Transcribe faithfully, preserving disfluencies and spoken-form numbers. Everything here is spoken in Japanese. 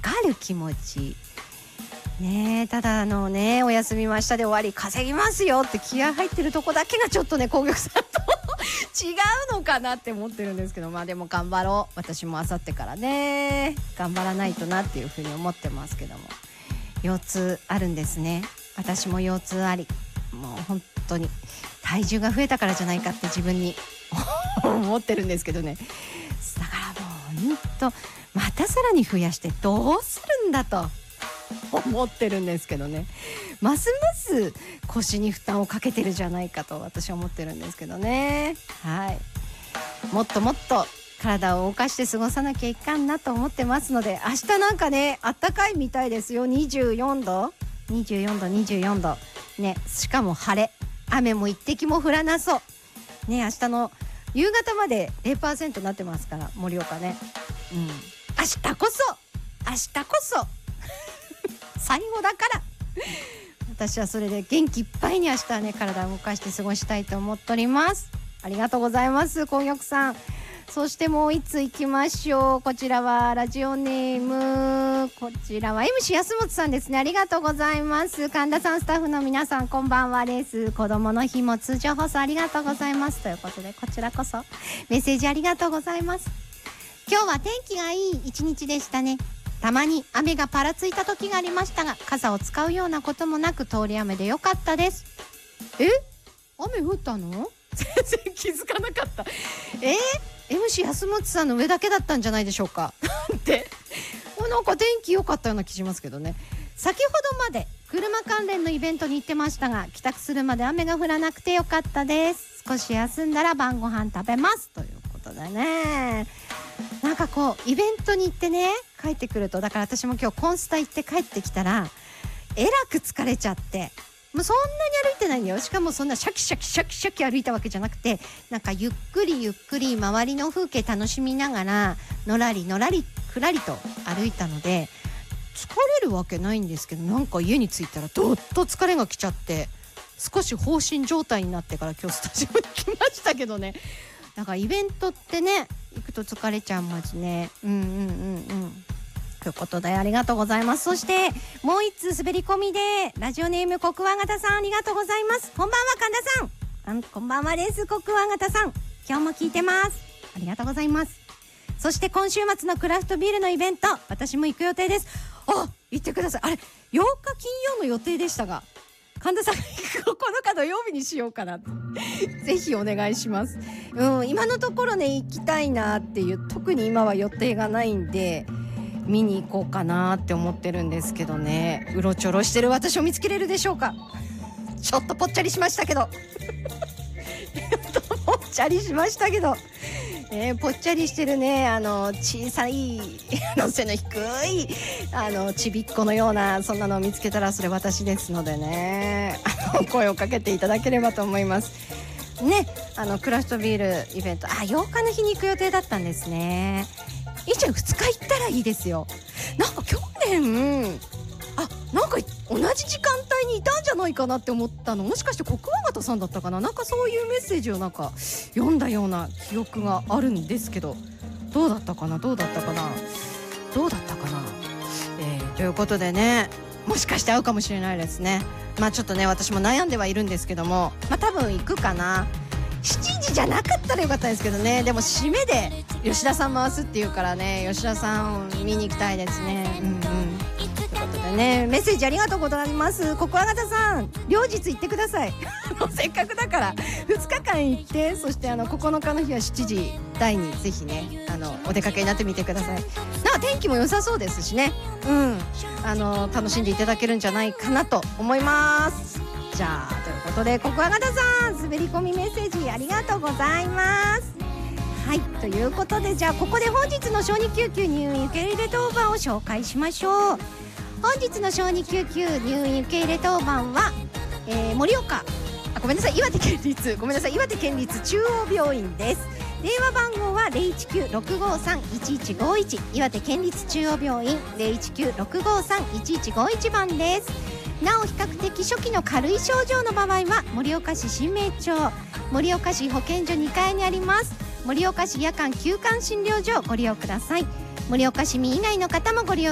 かる気持ちね。ただあのね、お休み真下で終わり稼ぎますよって気合入ってるとこだけがちょっとね、紅玉さんと違うのかなって思ってるんですけど、まあでも頑張ろう。私もあさってからね頑張らないとなっていうふうに思ってますけども、腰痛あるんですね。私も腰痛あり、もう本当に体重が増えたからじゃないかって自分に思ってるんですけどね。だからもう本当またさらに増やしてどうするんだと思ってるんですけどね。ますます腰に負担をかけてるじゃないかと私は思ってるんですけどね。はい、もっともっと体を動かして過ごさなきゃいかんなと思ってますので、明日なんかねあったかいみたいですよ。にじゅうよんどにじゅうよんどにじゅうよんどね、しかも晴れ、雨も一滴も降らなそうね。明日の夕方まで ゼロパーセント になってますから盛岡ね、うん、明日こそ明日こそ最後だから私はそれで元気いっぱいに明日はね体を動かして過ごしたいと思っております。ありがとうございます紅玉さん。そしてもう一つ行きましょう。こちらはラジオネーム、こちらは エムシー 安本さんですね。ありがとうございます。神田さん、スタッフの皆さんこんばんはです。子供の日も通常放送ありがとうございますということで、こちらこそメッセージありがとうございます。今日は天気がいい一日でしたね。たまに雨がぱらついた時がありましたが、傘を使うようなこともなく通り雨でよかったです。え、雨降ったの？全然気づかなかった。えー、エムシー 安本さんの上だけだったんじゃないでしょうかってなんか天気良かったような気しますけどね。先ほどまで車関連のイベントに行ってましたが、帰宅するまで雨が降らなくてよかったです。少し休んだら晩ご飯食べますということでね。なんかこうイベントに行ってね帰ってくると、だから私も今日コンスタ行って帰ってきたらえらく疲れちゃって、もうそんなに歩いてないんだよ。しかもそんなシャキシャキシャキシャキ歩いたわけじゃなくて、なんかゆっくりゆっくり周りの風景楽しみながらのらりのらりふらりと歩いたので、疲れるわけないんですけど、なんか家に着いたらどっと疲れが来ちゃって、少し放心状態になってから今日スタジオに来ましたけどね。だからイベントってね行くと疲れちゃいますね。うんうんうんうんということでありがとうございます。そしてもう一通滑り込みでラジオネーム国和形さん、ありがとうございます。こんばんは神田さん。あ、こんばんはです。国和形さん、今日も聞いてます。ありがとうございます。そして今週末のクラフトビールのイベント、私も行く予定です。あ、行ってください。あれようか金曜の予定でしたが、神田さんここのか土曜日にしようかなぜひお願いします。うん、今のところね行きたいなっていう、特に今は予定がないんで見に行こうかなって思ってるんですけどね。うろちょろしてる私を見つけれるでしょうか。ちょっとぽっちゃりしましたけどちょっとぽっちゃりしましたけど、えー、ぽっちゃりしてるね、あの小さいの背の低いあのちびっこのようなそんなのを見つけたらそれ私ですのでね、あの声をかけていただければと思いますね。あのクラフトビールイベント、あ、ようかの日に行く予定だったんですね。いいじゃん、ふつか行ったらいいですよ。なんか去年あ、なんか同じ時間帯にいたんじゃないかなって思ったの、もしかして国和形さんだったかな。なんかそういうメッセージをなんか読んだような記憶があるんですけど、どうだったかなどうだったかなどうだったかな、えー、ということでね、もしかして会うかもしれないですね。まあちょっとね私も悩んではいるんですけども、まあ多分行くかな。しちじじゃなかったらよかったですけどね。でも締めで吉田さん回すっていうからね、吉田さん見に行きたいですね。うんうんということでね、メッセージありがとうございます。国和形さん、両日行ってくださいせっかくだからふつかかん行って、そしてあのここのかの日はしちじ台にぜひねあのお出かけになってみてください。なんか天気も良さそうですしね、うんあの楽しんでいただけるんじゃないかなと思います。じゃあということで国和形さん、滑り込みメッセージありがとうございます。はい、ということでじゃあここで本日の小児救急入院受け入れ当番を紹介しましょう。本日の小児救急入院受け入れ当番は、えー、盛岡あごめんなさい岩手県立ごめんなさい岩手県立中央病院です。電話番号は ゼロいちきゅうろくごさんいちいちごいち、岩手県立中央病院 ゼロいちきゅうろくごさんいちいちごいち 番です。なお比較的初期の軽い症状の場合は盛岡市新名町盛岡市保健所にかいにあります盛岡市夜間休館診療所をご利用ください。盛岡市民以外の方もご利用